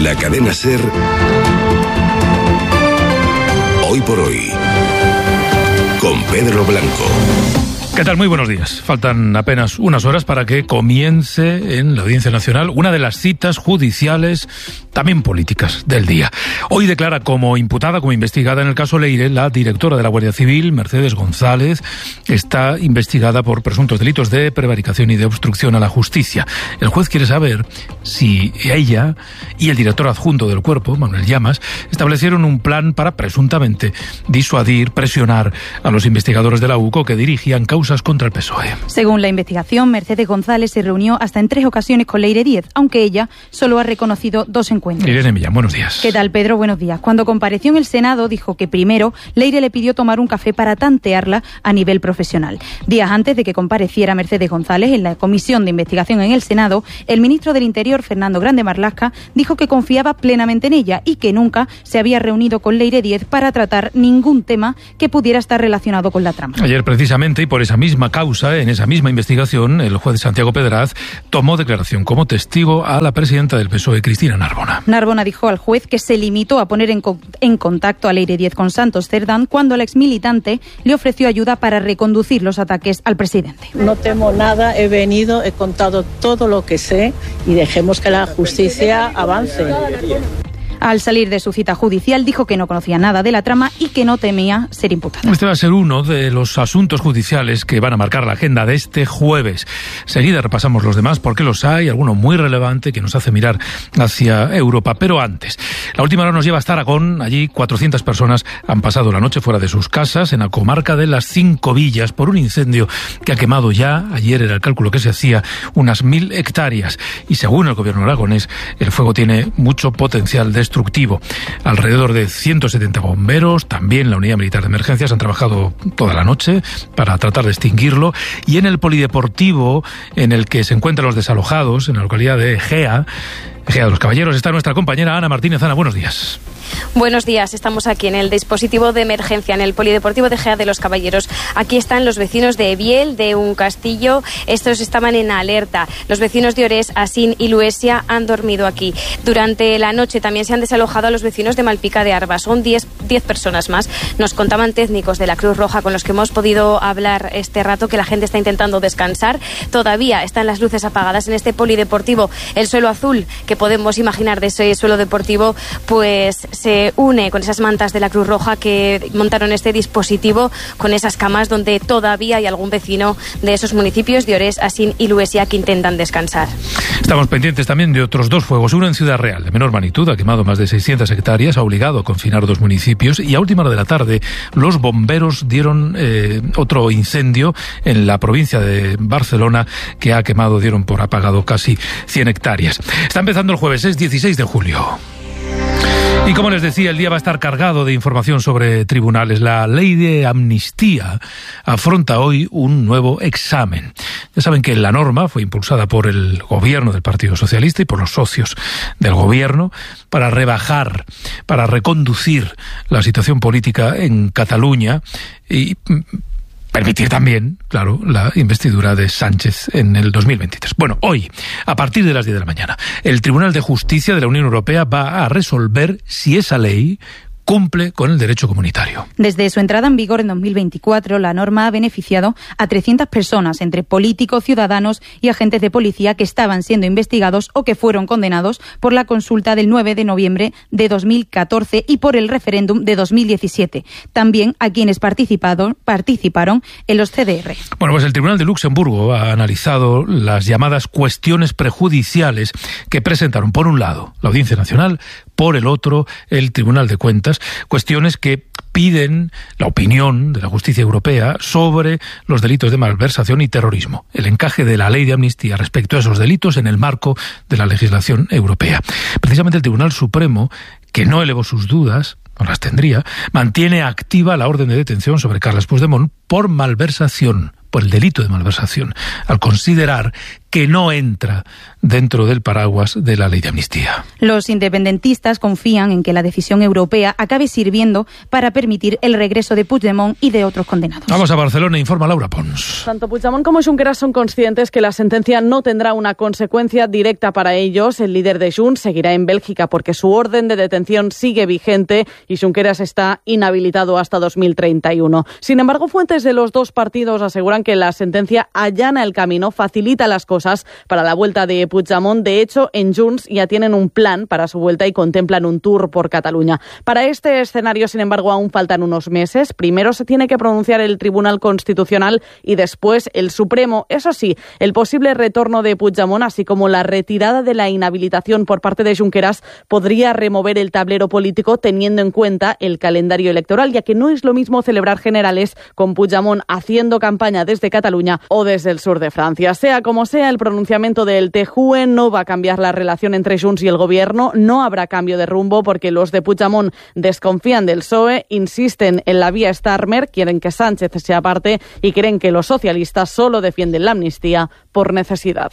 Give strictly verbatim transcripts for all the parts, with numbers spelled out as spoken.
La cadena SER, Hoy por Hoy, con Pedro Blanco. ¿Qué tal? Muy buenos días. Faltan apenas unas horas para que comience en la Audiencia Nacional una de las citas judiciales, también políticas, del día. Hoy declara como imputada, como investigada en el caso Leire, la directora de la Guardia Civil, Mercedes González. Está investigada por presuntos delitos de prevaricación y de obstrucción a la justicia. El juez quiere saber si ella y el director adjunto del cuerpo, Manuel Llamas, establecieron un plan para presuntamente disuadir, presionar a los investigadores de la U C O que dirigían causas contra el P S O E. Según la investigación, Mercedes González se reunió hasta en tres ocasiones con Leire Díez, aunque ella solo ha reconocido dos encuentros. Irene Millán, buenos días. ¿Qué tal, Pedro? Buenos días. Cuando compareció en el Senado, dijo que primero Leire le pidió tomar un café para tantearla a nivel profesional. Días antes de que compareciera Mercedes González en la comisión de investigación en el Senado, el ministro del Interior, Fernando Grande Marlaska, dijo que confiaba plenamente en ella y que nunca se había reunido con Leire Díez para tratar ningún tema que pudiera estar relacionado con la trama. Ayer, precisamente, y por esa misma causa, en esa misma investigación, el juez Santiago Pedraz tomó declaración como testigo a la presidenta del P S O E, Cristina Narbona. Narbona dijo al juez que se limitó a poner en, co- en contacto a Leire Díez con Santos Cerdán cuando la exmilitante le ofreció ayuda para reconducir los ataques al presidente. No temo nada, he venido, he contado todo lo que sé y dejemos que la justicia avance. Al salir de su cita judicial dijo que no conocía nada de la trama y que no temía ser imputada. Este va a ser uno de los asuntos judiciales que van a marcar la agenda de este jueves. Seguida repasamos los demás porque los hay, alguno muy relevante que nos hace mirar hacia Europa. Pero antes, la última hora nos lleva hasta Aragón. Allí cuatrocientas personas han pasado la noche fuera de sus casas en la comarca de las Cinco Villas por un incendio que ha quemado ya, ayer era el cálculo que se hacía, unas mil hectáreas. Y según el gobierno aragonés, el fuego tiene mucho potencial de destructivo. Alrededor de ciento setenta bomberos, también la unidad militar de emergencias, han trabajado toda la noche para tratar de extinguirlo. Y en el polideportivo en el que se encuentran los desalojados, en la localidad de Egea, Egea de los Caballeros, está nuestra compañera Ana Martínez. Ana, buenos días. Buenos días, estamos aquí en el dispositivo de emergencia, en el polideportivo de Egea de los Caballeros. Aquí están los vecinos de Eviel, de Un Castillo, estos estaban en alerta. Los vecinos de Orés, Asín y Luesia han dormido aquí. Durante la noche también se han desalojado a los vecinos de Malpica de Arba, son diez personas más. Nos contaban técnicos de la Cruz Roja con los que hemos podido hablar este rato que la gente está intentando descansar. Todavía están las luces apagadas en este polideportivo. El suelo azul que podemos imaginar de ese suelo deportivo, pues se une con esas mantas de la Cruz Roja que montaron este dispositivo, con esas camas donde todavía hay algún vecino de esos municipios de Orés, Asín y Luesia que intentan descansar. Estamos pendientes también de otros dos fuegos, uno en Ciudad Real, de menor magnitud, ha quemado más de seiscientas hectáreas, ha obligado a confinar dos municipios, y a última hora de la tarde los bomberos dieron eh, otro incendio en la provincia de Barcelona que ha quemado, dieron por apagado casi cien hectáreas. Está empezando el jueves, es dieciséis de julio. Y como les decía, el día va a estar cargado de información sobre tribunales. La ley de amnistía afronta hoy un nuevo examen. Ya saben que la norma fue impulsada por el gobierno del Partido Socialista y por los socios del gobierno para rebajar, para reconducir la situación política en Cataluña y permitir también, claro, la investidura de Sánchez en el dos mil veintitrés. Bueno, hoy, a partir de las diez de la mañana, el Tribunal de Justicia de la Unión Europea va a resolver si esa ley cumple con el derecho comunitario. Desde su entrada en vigor en dos mil veinticuatro, la norma ha beneficiado a trescientas personas, entre políticos, ciudadanos y agentes de policía que estaban siendo investigados o que fueron condenados por la consulta del nueve de noviembre de dos mil catorce y por el referéndum de dos mil diecisiete. También a quienes participaron, participaron en los C D R. Bueno, pues el Tribunal de Luxemburgo ha analizado las llamadas cuestiones prejudiciales que presentaron, por un lado, la Audiencia Nacional, por el otro, el Tribunal de Cuentas, cuestiones que piden la opinión de la justicia europea sobre los delitos de malversación y terrorismo, el encaje de la ley de amnistía respecto a esos delitos en el marco de la legislación europea. Precisamente el Tribunal Supremo, que no elevó sus dudas, no las tendría, mantiene activa la orden de detención sobre Carles Puigdemont por malversación, por el delito de malversación, al considerar que no entra dentro del paraguas de la ley de amnistía. Los independentistas confían en que la decisión europea acabe sirviendo para permitir el regreso de Puigdemont y de otros condenados. Vamos a Barcelona, informa Laura Pons. Tanto Puigdemont como Junqueras son conscientes que la sentencia no tendrá una consecuencia directa para ellos. El líder de Junts seguirá en Bélgica porque su orden de detención sigue vigente y Junqueras está inhabilitado hasta dos mil treinta y uno. Sin embargo, fuentes de los dos partidos aseguran que la sentencia allana el camino, facilita las cosas para la vuelta de Puigdemont. De hecho, en Junts ya tienen un plan para su vuelta y contemplan un tour por Cataluña. Para este escenario, sin embargo, aún faltan unos meses. Primero se tiene que pronunciar el Tribunal Constitucional y después el Supremo. Eso sí, el posible retorno de Puigdemont, así como la retirada de la inhabilitación por parte de Junqueras, podría remover el tablero político teniendo en cuenta el calendario electoral, ya que no es lo mismo celebrar generales con Puigdemont haciendo campaña desde Cataluña o desde el sur de Francia. Sea como sea, el pronunciamiento del T J U E no va a cambiar la relación entre Junts y el gobierno. No habrá cambio de rumbo porque los de Puigdemont desconfían del P S O E, insisten en la vía Starmer, quieren que Sánchez se aparte y creen que los socialistas solo defienden la amnistía por necesidad.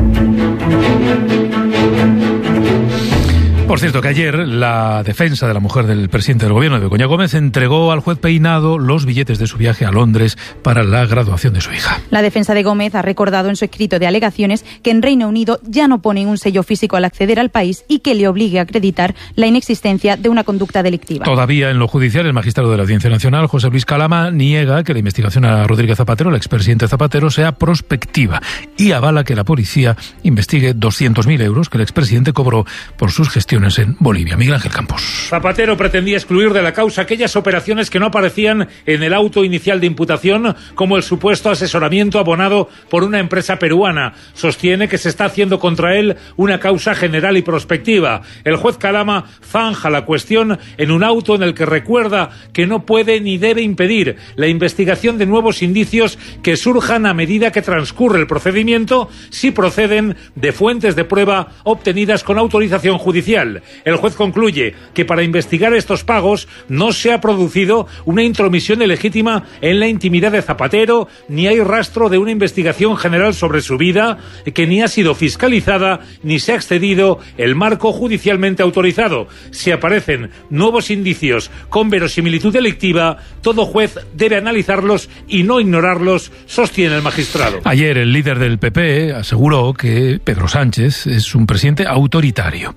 Por cierto, que ayer la defensa de la mujer del presidente del gobierno, Begoña Gómez, entregó al juez Peinado los billetes de su viaje a Londres para la graduación de su hija. La defensa de Gómez ha recordado en su escrito de alegaciones que en Reino Unido ya no ponen un sello físico al acceder al país y que le obligue a acreditar la inexistencia de una conducta delictiva. Todavía en lo judicial, el magistrado de la Audiencia Nacional, José Luis Calama, niega que la investigación a Rodríguez Zapatero, el expresidente Zapatero, sea prospectiva y avala que la policía investigue doscientos mil euros que el expresidente cobró por sus gestiones en Bolivia. Miguel Ángel Campos. Zapatero pretendía excluir de la causa aquellas operaciones que no aparecían en el auto inicial de imputación, como el supuesto asesoramiento abonado por una empresa peruana. Sostiene que se está haciendo contra él una causa general y prospectiva. El juez Calama zanja la cuestión en un auto en el que recuerda que no puede ni debe impedir la investigación de nuevos indicios que surjan a medida que transcurre el procedimiento, si proceden de fuentes de prueba obtenidas con autorización judicial. El juez concluye que para investigar estos pagos no se ha producido una intromisión ilegítima en la intimidad de Zapatero, ni hay rastro de una investigación general sobre su vida, que ni ha sido fiscalizada, ni se ha excedido el marco judicialmente autorizado. Si aparecen nuevos indicios con verosimilitud delictiva, todo juez debe analizarlos y no ignorarlos, sostiene el magistrado. Ayer el líder del P P aseguró que Pedro Sánchez es un presidente autoritario.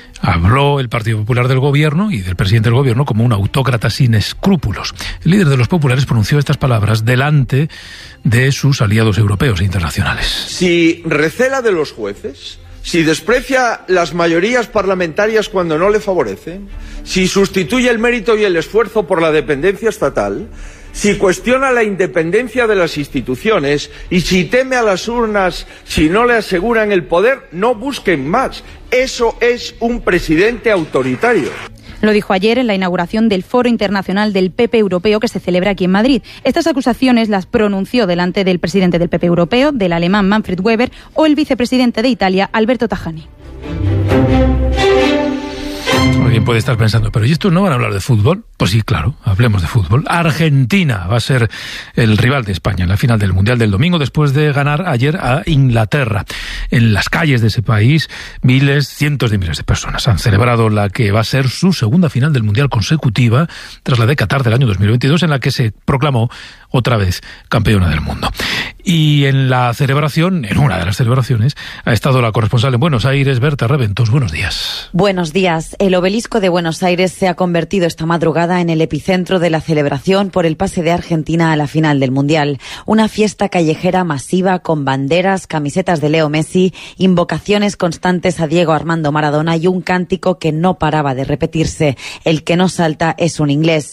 Habló el Partido Popular del Gobierno y del presidente del Gobierno como un autócrata sin escrúpulos. El líder de los populares pronunció estas palabras delante de sus aliados europeos e internacionales. Si recela de los jueces, si desprecia las mayorías parlamentarias cuando no le favorecen, si sustituye el mérito y el esfuerzo por la dependencia estatal, si cuestiona la independencia de las instituciones y si teme a las urnas si no le aseguran el poder, no busquen más. Eso es un presidente autoritario. Lo dijo ayer en la inauguración del Foro Internacional del P P Europeo que se celebra aquí en Madrid. Estas acusaciones las pronunció delante del presidente del P P Europeo, del alemán Manfred Weber, o el vicepresidente de Italia, Alberto Tajani. Alguien puede estar pensando, pero ¿y estos no van a hablar de fútbol? Pues sí, claro, hablemos de fútbol. Argentina va a ser el rival de España en la final del Mundial del domingo, después de ganar ayer a Inglaterra. En las calles de ese país, miles, cientos de miles de personas han celebrado la que va a ser su segunda final del Mundial consecutiva, tras la de Qatar del año dos mil veintidós, en la que se proclamó otra vez campeona del mundo. Y en la celebración, en una de las celebraciones, ha estado la corresponsal en Buenos Aires, Berta Reventos. Buenos días. Buenos días. El obelisco de Buenos Aires se ha convertido esta madrugada en el epicentro de la celebración por el pase de Argentina a la final del Mundial. Una fiesta callejera masiva con banderas, camisetas de Leo Messi, invocaciones constantes a Diego Armando Maradona y un cántico que no paraba de repetirse. El que no salta es un inglés.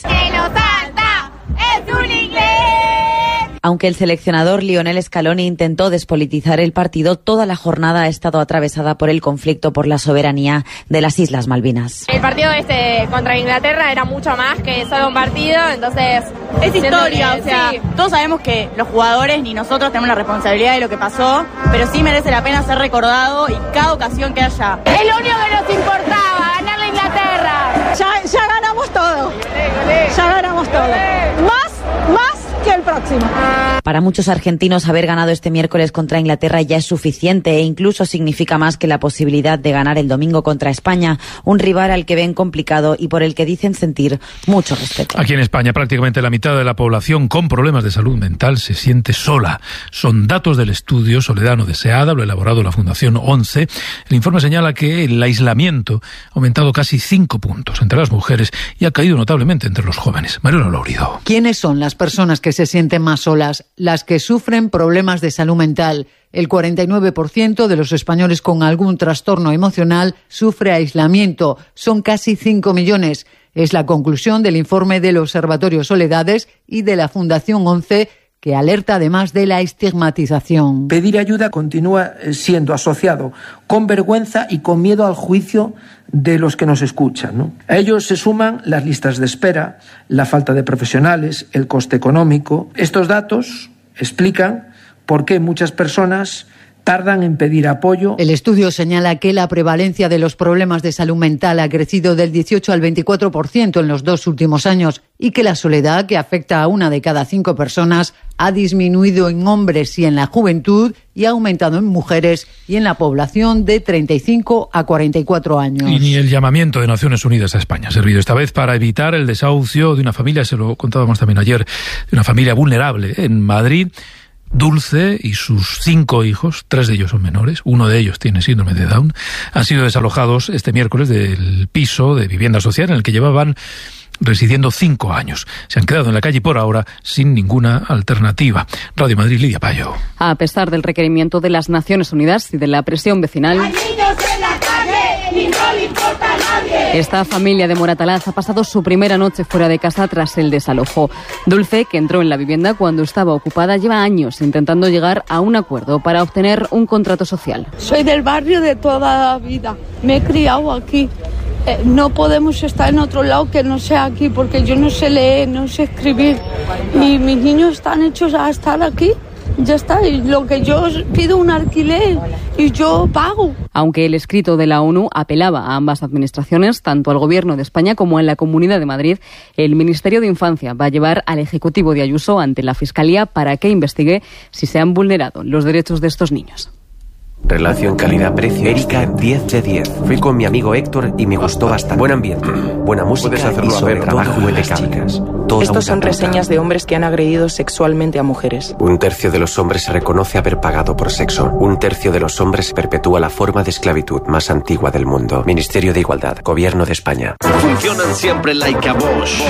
Aunque el seleccionador Lionel Scaloni intentó despolitizar el partido, toda la jornada ha estado atravesada por el conflicto por la soberanía de las Islas Malvinas. El partido este contra Inglaterra era mucho más que solo un partido, entonces... Es historia, que, o sea, sí. Todos sabemos que los jugadores ni nosotros tenemos la responsabilidad de lo que pasó, pero sí merece la pena ser recordado y cada ocasión que haya. Es lo único que nos importaba, ganarle a Inglaterra. Ya, ya ganamos todo, ya ganamos todo. Más, más que el próximo. Para muchos argentinos, haber ganado este miércoles contra Inglaterra ya es suficiente e incluso significa más que la posibilidad de ganar el domingo contra España, un rival al que ven complicado y por el que dicen sentir mucho respeto. Aquí en España, prácticamente la mitad de la población con problemas de salud mental se siente sola. Son datos del estudio Soledad no deseada, lo ha elaborado la Fundación once. El informe señala que el aislamiento ha aumentado casi cinco puntos entre las mujeres y ha caído notablemente entre los jóvenes. Mariano Laurido. ¿Quiénes son las personas que se sienten más solas? Las que sufren problemas de salud mental. El cuarenta y nueve por ciento de los españoles con algún trastorno emocional sufre aislamiento. Son casi cinco millones. Es la conclusión del informe del Observatorio Soledades y de la Fundación once, que alerta además de la estigmatización. Pedir ayuda continúa siendo asociado con vergüenza y con miedo al juicio de los que nos escuchan, ¿no? A ellos se suman las listas de espera, la falta de profesionales, el coste económico. Estos datos explican por qué muchas personas tardan en pedir apoyo. El estudio señala que la prevalencia de los problemas de salud mental ha crecido del dieciocho al veinticuatro por ciento en los dos últimos años y que la soledad, que afecta a una de cada cinco personas, ha disminuido en hombres y en la juventud y ha aumentado en mujeres y en la población de treinta y cinco a cuarenta y cuatro años. Y ni el llamamiento de Naciones Unidas a España ha servido esta vez para evitar el desahucio de una familia, se lo contábamos también ayer, de una familia vulnerable en Madrid. Dulce y sus cinco hijos, tres de ellos son menores, uno de ellos tiene síndrome de Down, han sido desalojados este miércoles del piso de vivienda social en el que llevaban residiendo cinco años. Se han quedado en la calle por ahora sin ninguna alternativa. Radio Madrid, Lidia Payo. A pesar del requerimiento de las Naciones Unidas y de la presión vecinal, ¡hay niños en la calle y no le importa a nadie! Esta familia de Moratalaz ha pasado su primera noche fuera de casa tras el desalojo. Dulce, que entró en la vivienda cuando estaba ocupada, lleva años intentando llegar a un acuerdo para obtener un contrato social. Soy del barrio de toda la vida. Me he criado aquí. Eh, no podemos estar en otro lado que no sea aquí, porque yo no sé leer, no sé escribir. Y mis niños están hechos a estar aquí. Ya está, y lo que yo pido un alquiler y yo pago. Aunque el escrito de la ONU apelaba a ambas administraciones, tanto al Gobierno de España como a la Comunidad de Madrid, el Ministerio de Infancia va a llevar al Ejecutivo de Ayuso ante la Fiscalía para que investigue si se han vulnerado los derechos de estos niños. Relación calidad-precio. Erika, diez de diez. Fui con mi amigo Héctor y me gustó bastante. Buen ambiente, buena música y sobre todo buenas chicas. Estos son reseñas de hombres que han agredido sexualmente a mujeres. Un tercio de los hombres se reconoce haber pagado por sexo. Un tercio de los hombres perpetúa la forma de esclavitud más antigua del mundo. Ministerio de Igualdad, Gobierno de España. Funcionan siempre like a Bosch.